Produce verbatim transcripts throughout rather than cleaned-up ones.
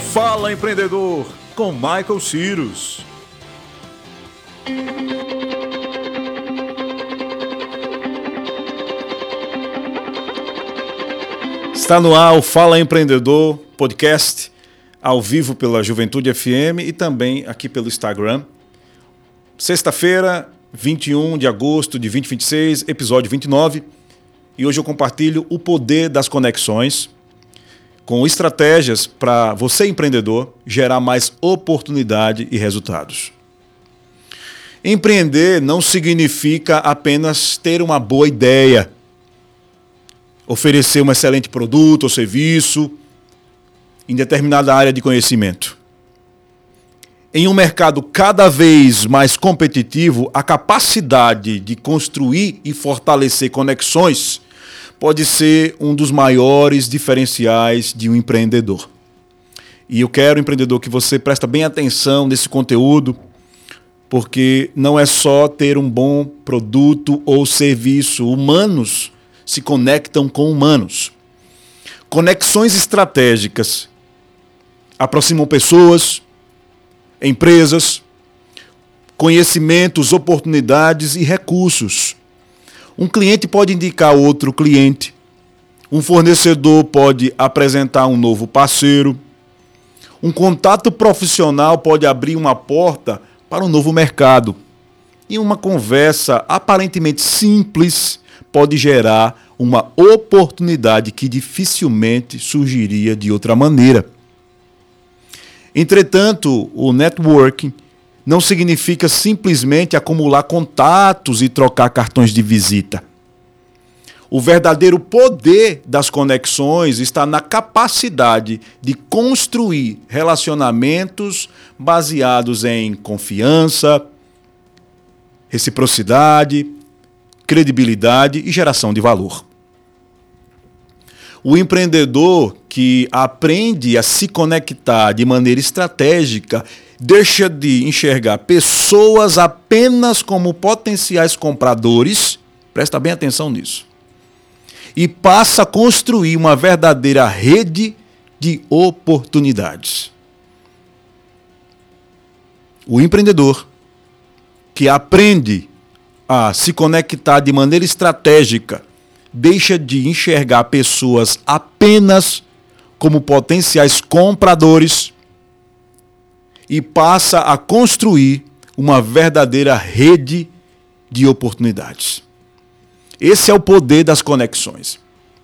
Fala Empreendedor, com Michael Cyrus. Está no ar o Fala Empreendedor podcast, ao vivo pela Juventude F M e também aqui pelo Instagram. Sexta-feira, vinte e um de agosto de dois mil e vinte e seis, episódio vinte e nove. E hoje eu compartilho o poder das conexões com estratégias para você, empreendedor, gerar mais oportunidade e resultados. Empreender não significa apenas ter uma boa ideia, oferecer um excelente produto ou serviço em determinada área de conhecimento. Em um mercado cada vez mais competitivo, a capacidade de construir e fortalecer conexões pode ser um dos maiores diferenciais de um empreendedor. E eu quero, empreendedor, que você preste bem atenção nesse conteúdo, porque não é só ter um bom produto ou serviço. Humanos se conectam com humanos. Conexões estratégicas aproximam pessoas, empresas, conhecimentos, oportunidades e recursos. Um cliente pode indicar outro cliente, um fornecedor pode apresentar um novo parceiro, um contato profissional pode abrir uma porta para um novo mercado. E uma conversa aparentemente simples pode gerar uma oportunidade que dificilmente surgiria de outra maneira. Entretanto, o networking não significa simplesmente acumular contatos e trocar cartões de visita. O verdadeiro poder das conexões está na capacidade de construir relacionamentos baseados em confiança, reciprocidade, credibilidade e geração de valor. O empreendedor que aprende a se conectar de maneira estratégica deixa de enxergar pessoas apenas como potenciais compradores, presta bem atenção nisso, e passa a construir uma verdadeira rede de oportunidades. O empreendedor que aprende a se conectar de maneira estratégica deixa de enxergar pessoas apenas como potenciais compradores e passa a construir uma verdadeira rede de oportunidades. Esse é o poder das conexões.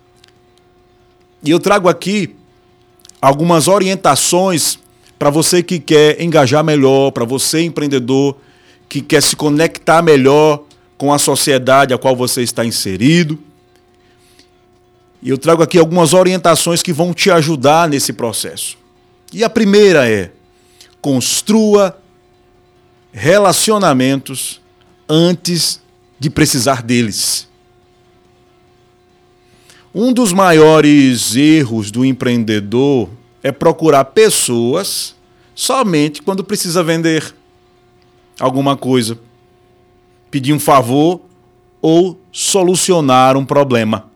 E eu trago aqui algumas orientações para você que quer engajar melhor, para você, empreendedor, que quer se conectar melhor com a sociedade a qual você está inserido. E eu trago aqui algumas orientações que vão te ajudar nesse processo. E a primeira é: construa relacionamentos antes de precisar deles. Um dos maiores erros do empreendedor é procurar pessoas somente quando precisa vender alguma coisa, pedir um favor ou solucionar um problema.